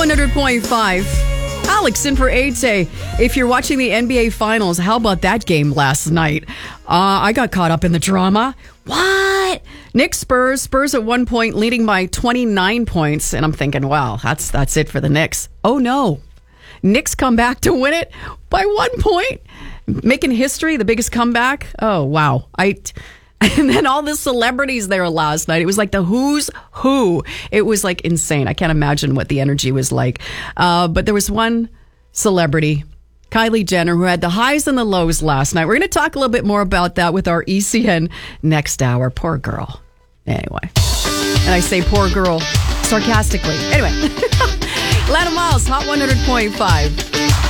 100.5. Alex in for Ate. If you're watching the NBA Finals, how about that game last night? I got caught up in the drama. What? Knicks Spurs at one point leading by 29 points. And I'm thinking, wow, that's it for the Knicks. Oh, no. Knicks come back to win it by 1 point. Making history, the biggest comeback. Oh, wow. And then all the celebrities there last night. It was like the who's who. It was like insane. I can't imagine what the energy was like. But there was one celebrity, Kylie Jenner, who had the highs and the lows last night. We're going to talk a little bit more about that with our ECN next hour. Poor girl. Anyway. And I say poor girl sarcastically. Anyway. Atlanta Miles, Hot 100.5.